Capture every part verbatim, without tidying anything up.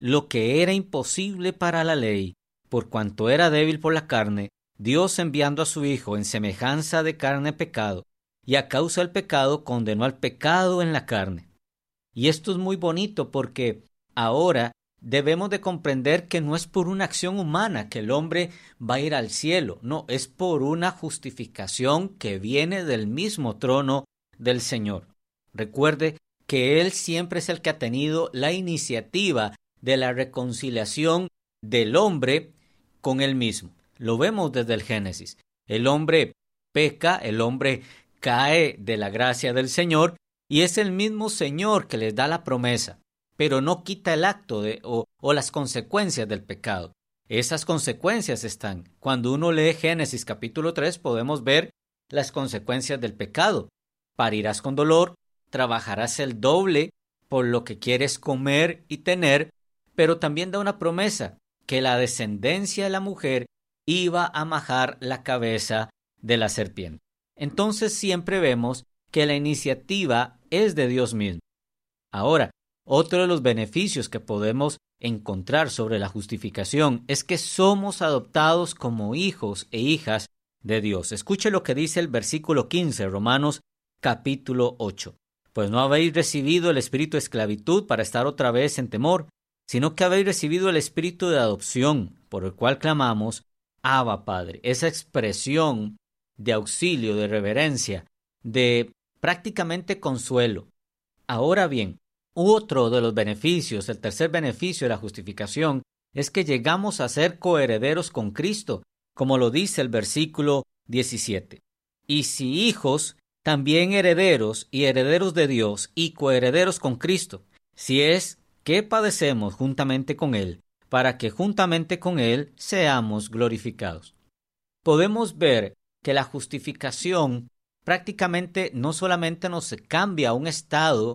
lo que era imposible para la ley, por cuanto era débil por la carne, Dios enviando a su Hijo en semejanza de carne pecado, y a causa del pecado condenó al pecado en la carne. Y esto es muy bonito porque ahora debemos de comprender que no es por una acción humana que el hombre va a ir al cielo, no, es por una justificación que viene del mismo trono del Señor. Recuerde que Él siempre es el que ha tenido la iniciativa de la reconciliación del hombre con Él mismo. Lo vemos desde el Génesis. El hombre peca, el hombre cae de la gracia del Señor y es el mismo Señor que les da la promesa, pero no quita el acto de, o, o las consecuencias del pecado. Esas consecuencias están. Cuando uno lee Génesis capítulo tres podemos ver las consecuencias del pecado. Parirás con dolor, trabajarás el doble por lo que quieres comer y tener, pero también da una promesa, que la descendencia de la mujer iba a majar la cabeza de la serpiente. Entonces siempre vemos que la iniciativa es de Dios mismo. Ahora, otro de los beneficios que podemos encontrar sobre la justificación es que somos adoptados como hijos e hijas de Dios. Escuche lo que dice el versículo quince, Romanos capítulo ocho. Pues no habéis recibido el espíritu de esclavitud para estar otra vez en temor, sino que habéis recibido el espíritu de adopción, por el cual clamamos, Abba Padre. Esa expresión de auxilio, de reverencia, de prácticamente consuelo. Ahora bien, otro de los beneficios, el tercer beneficio de la justificación, es que llegamos a ser coherederos con Cristo, como lo dice el versículo diecisiete. Y si hijos, también herederos y herederos de Dios y coherederos con Cristo, si es que padecemos juntamente con Él, para que juntamente con Él seamos glorificados. Podemos ver que la justificación prácticamente no solamente nos cambia a un estado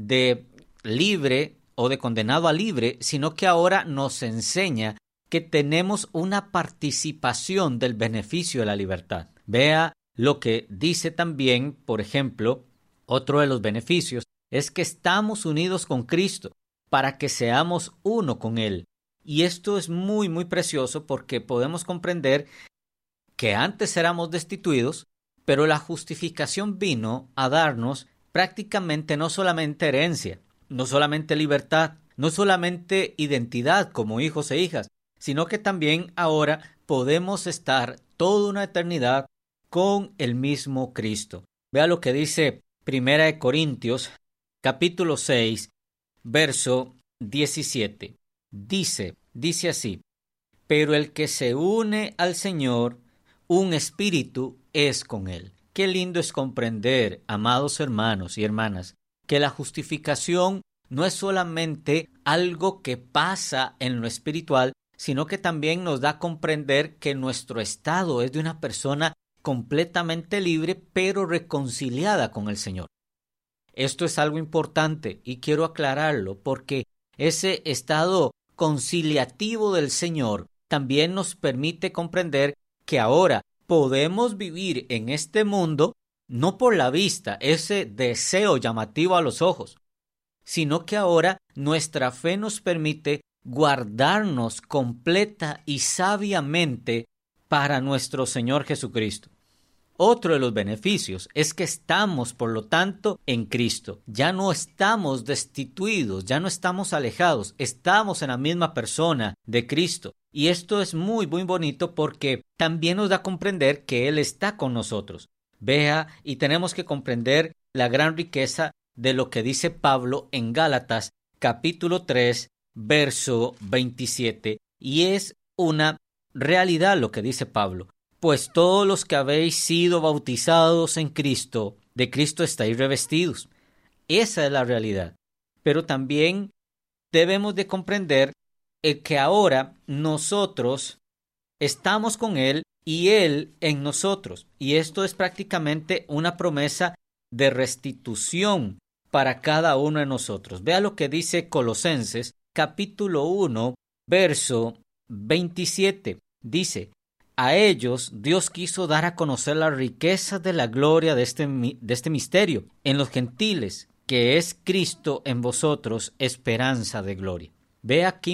de libre o de condenado a libre, sino que ahora nos enseña que tenemos una participación del beneficio de la libertad. Vea lo que dice también, por ejemplo, otro de los beneficios es que estamos unidos con Cristo para que seamos uno con Él. Y esto es muy, muy precioso porque podemos comprender que antes éramos destituidos, pero la justificación vino a darnos prácticamente no solamente herencia, no solamente libertad, no solamente identidad como hijos e hijas, sino que también ahora podemos estar toda una eternidad con el mismo Cristo. Vea lo que dice Primera de Corintios, capítulo seis, verso diecisiete. Dice, dice así, pero el que se une al Señor, un espíritu es con Él. Qué lindo es comprender, amados hermanos y hermanas, que la justificación no es solamente algo que pasa en lo espiritual, sino que también nos da a comprender que nuestro estado es de una persona completamente libre, pero reconciliada con el Señor. Esto es algo importante y quiero aclararlo porque ese estado conciliativo del Señor también nos permite comprender que ahora podemos vivir en este mundo no por la vista, ese deseo llamativo a los ojos, sino que ahora nuestra fe nos permite guardarnos completa y sabiamente para nuestro Señor Jesucristo. Otro de los beneficios es que estamos, por lo tanto, en Cristo. Ya no estamos destituidos, ya no estamos alejados, estamos en la misma persona de Cristo. Y esto es muy, muy bonito porque también nos da a comprender que Él está con nosotros. Vea, y tenemos que comprender la gran riqueza de lo que dice Pablo en Gálatas, capítulo tres, verso veintisiete. Y es una realidad lo que dice Pablo. Pues todos los que habéis sido bautizados en Cristo, de Cristo estáis revestidos. Esa es la realidad. Pero también debemos de comprender el que ahora nosotros estamos con Él y Él en nosotros. Y esto es prácticamente una promesa de restitución para cada uno de nosotros. Vea lo que dice Colosenses, capítulo uno, verso veintisiete. Dice, a ellos Dios quiso dar a conocer las riquezas de la gloria de este, de este misterio en los gentiles, que es Cristo en vosotros, esperanza de gloria. Vea qué